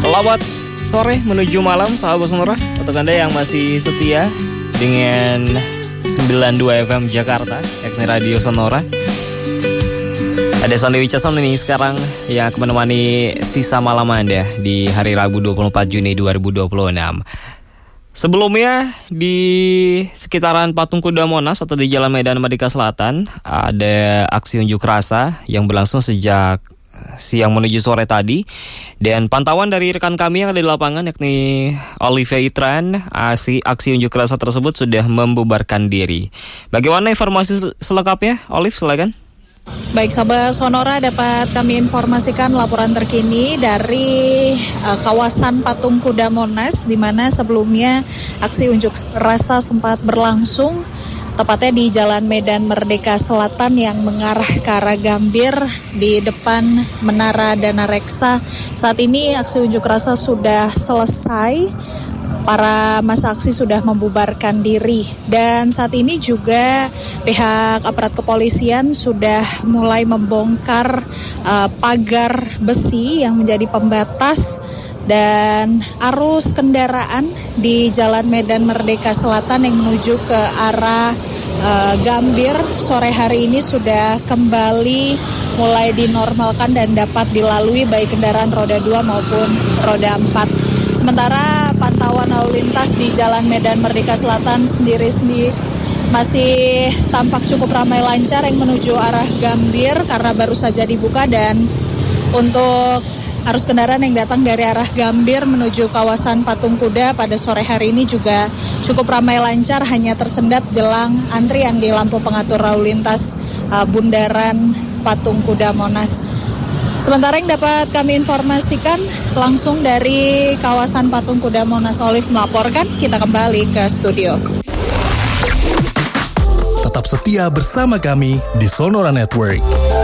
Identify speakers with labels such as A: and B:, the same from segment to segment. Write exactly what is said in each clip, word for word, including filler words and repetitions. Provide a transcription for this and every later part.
A: Selamat sore menuju malam sahabat Sonora. Untuk Anda yang masih setia dengan sembilan puluh dua F M Jakarta, yakni Radio Sonora. Ada Sonny Wicaksono nih sekarang yang akan menemani sisa malam Anda di hari Rabu dua puluh empat Juni dua ribu dua puluh enam. Sebelumnya di sekitaran Patung Kuda Monas atau di Jalan Medan Merdeka Selatan ada aksi unjuk rasa yang berlangsung sejak siang menuju sore tadi. Dan pantauan dari rekan kami yang ada di lapangan yakni Olivia Itran, aksi, aksi unjuk rasa tersebut sudah membubarkan diri. Bagaimana informasi selengkapnya? Olive, silakan.
B: Baik sahabat Sonora, dapat kami informasikan laporan terkini dari uh, kawasan Patung Kuda Monas, di mana sebelumnya aksi unjuk rasa sempat berlangsung tepatnya di Jalan Medan Merdeka Selatan yang mengarah ke arah Gambir di depan Menara Dana Reksa. Saat ini aksi unjuk rasa sudah selesai. Para massa aksi sudah membubarkan diri dan saat ini juga pihak aparat kepolisian sudah mulai membongkar uh, pagar besi yang menjadi pembatas dan arus kendaraan di Jalan Medan Merdeka Selatan yang menuju ke arah uh, Gambir sore hari ini sudah kembali mulai dinormalkan dan dapat dilalui baik kendaraan roda dua maupun roda empat. Sementara pantauan lalu lintas di Jalan Medan Merdeka Selatan sendiri-sendiri masih tampak cukup ramai lancar yang menuju arah Gambir karena baru saja dibuka, dan untuk arus kendaraan yang datang dari arah Gambir menuju kawasan Patung Kuda pada sore hari ini juga cukup ramai lancar, hanya tersendat jelang antrian di lampu pengatur lalu lintas uh, Bundaran Patung Kuda Monas. Sementara yang dapat kami informasikan langsung dari kawasan Patung Kuda Monas, Olive melaporkan. Kita kembali ke studio.
C: Tetap setia bersama kami di Sonora Network.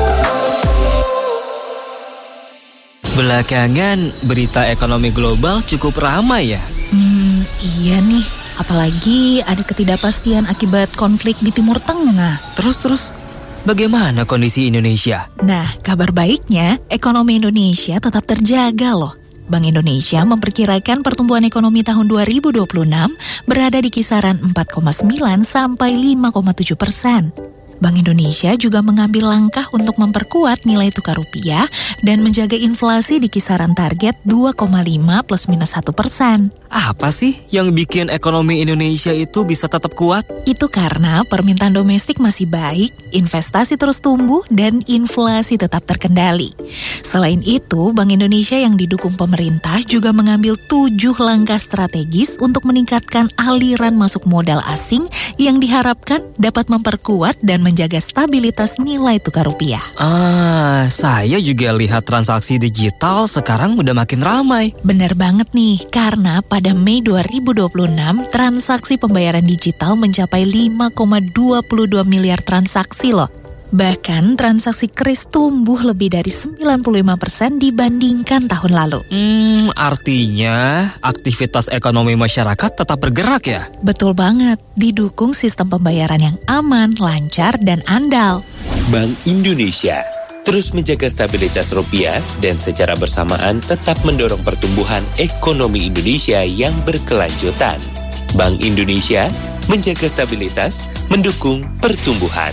A: Belakangan berita ekonomi global cukup ramai ya.
D: Hmm, iya nih. Apalagi ada ketidakpastian akibat konflik di Timur Tengah.
A: Terus-terus, bagaimana kondisi Indonesia?
D: Nah, kabar baiknya, ekonomi Indonesia tetap terjaga loh. Bank Indonesia memperkirakan pertumbuhan ekonomi tahun dua ribu dua puluh enam berada di kisaran empat koma sembilan sampai lima koma tujuh persen. Bank Indonesia juga mengambil langkah untuk memperkuat nilai tukar rupiah dan menjaga inflasi di kisaran target dua koma lima plus minus satu persen.
A: Apa sih yang bikin ekonomi Indonesia itu bisa tetap kuat?
D: Itu karena permintaan domestik masih baik, investasi terus tumbuh, dan inflasi tetap terkendali. Selain itu, Bank Indonesia yang didukung pemerintah juga mengambil tujuh langkah strategis untuk meningkatkan aliran masuk modal asing yang diharapkan dapat memperkuat dan menjaga stabilitas nilai tukar rupiah.
A: Ah, saya juga lihat transaksi digital sekarang udah makin ramai.
D: Benar banget nih, karena pada Mei dua ribu dua puluh enam, transaksi pembayaran digital mencapai lima koma dua dua miliar transaksi loh. Bahkan transaksi kris tumbuh lebih dari sembilan puluh lima persen dibandingkan tahun lalu.
A: Hmm, artinya aktivitas ekonomi masyarakat tetap bergerak ya?
D: Betul banget, didukung sistem pembayaran yang aman, lancar, dan andal.
E: Bank Indonesia terus menjaga stabilitas rupiah dan secara bersamaan tetap mendorong pertumbuhan ekonomi Indonesia yang berkelanjutan. Bank Indonesia menjaga stabilitas, mendukung pertumbuhan.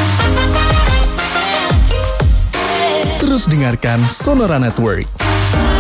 C: Terus dengarkan Sonora Network.